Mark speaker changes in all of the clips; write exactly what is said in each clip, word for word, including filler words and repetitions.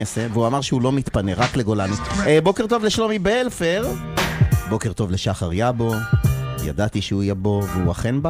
Speaker 1: והוא אמר שהוא לא מתפנה, רק לגולני. בוקר טוב לשלומי באלפר, בוקר טוב לשחר יבו, ידעתי שהוא יבוא והוא אכן בא.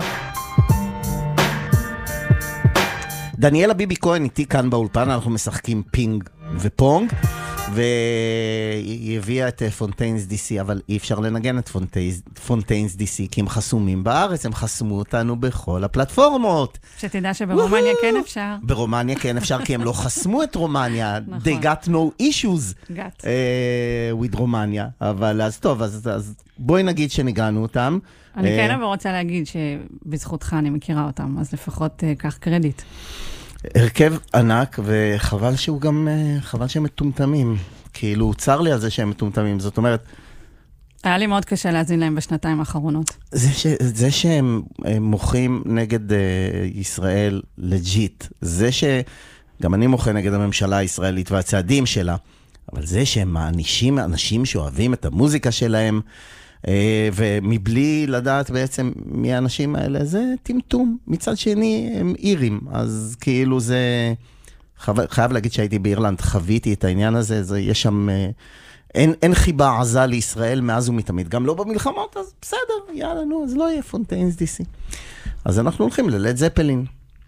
Speaker 1: דניאלה ביבי כהן איתי כאן באולפן, אנחנו משחקים פינג ופונג, והיא הביאה את פונטיינס די סי, אבל אי אפשר לנגן את פונטיינס די סי, כי הם חסומים בארץ, הם חסמו אותנו בכל הפלטפורמות.
Speaker 2: שתדע שברומניה כן אפשר.
Speaker 1: ברומניה כן אפשר, כי הם לא חסמו את רומניה. They got no issues with רומניה. אבל אז טוב, אז בואי נגיד שניגענו אותם.
Speaker 2: אני כן אבל רוצה להגיד שבזכותך אני מכירה אותם, אז לפחות קח קרדיט.
Speaker 1: הרכב ענק, וחבל שהוא גם, חבל שהם מטומטמים. כאילו, צר לי על זה שהם מטומטמים. זאת אומרת...
Speaker 2: היה לי מאוד קשה להזין להם בשנתיים האחרונות.
Speaker 1: זה, ש, זה שהם מוחים נגד uh, ישראל לג'יט, זה שגם אני מוחה נגד הממשלה הישראלית והצעדים שלה, אבל זה שהם מענישים אנשים שאוהבים את המוזיקה שלהם, ומבלי לדעת בעצם מי האנשים האלה, זה טמטום. מצד שני, הם אירים, אז כאילו זה... חייב להגיד שהייתי באירלנד, חוויתי את העניין הזה, זה, יש שם... אין, אין חיבה עזה לישראל מאז ומתמיד, גם לא במלחמות, אז בסדר, יאללה, נו, אז לא יהיה פונטיינס די סי. אז אנחנו הולכים ללד זפלין.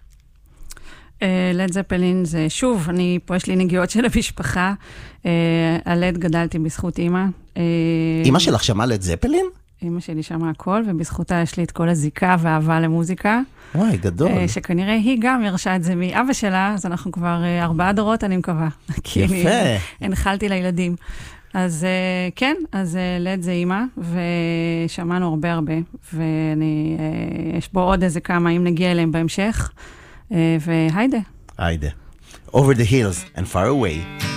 Speaker 2: לד זפלין זה, שוב, אני, פה יש לי נגיעות של המשפחה, הלד גדלתי בזכות אמא.
Speaker 1: אמא שלך שמעה לד זפלין?
Speaker 2: אמא שלי שמעה הכל, ובזכותה יש לי את כל הזיקה והאהבה למוזיקה.
Speaker 1: וואי, גדול.
Speaker 2: שכנראה היא גם ירשה את זה מאבא שלה, אז אנחנו כבר ארבעה דורות, אני מקווה.
Speaker 1: יפה.
Speaker 2: הנחלתי לילדים. אז כן, אז לד זה אמא, ושמענו הרבה הרבה, ויש בו עוד איזה כמה, אם נגיע אליהם בהמשך. והיידה.
Speaker 1: היידה. Over the hills and far away.